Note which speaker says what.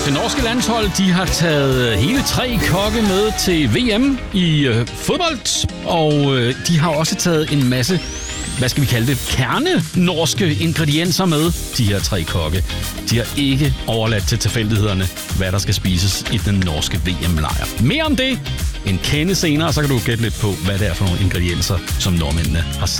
Speaker 1: Det norske landshold, de har taget hele 3 kokke med til VM i fodbold, og de har også taget en masse, hvad skal vi kalde det, kerne-norske ingredienser med, de her 3 kokke. De har ikke overladt til tilfældighederne, hvad der skal spises i den norske VM-lejr. Mere om det en kende senere, så kan du gætte lidt på, hvad det er for nogle ingredienser, som nordmændene har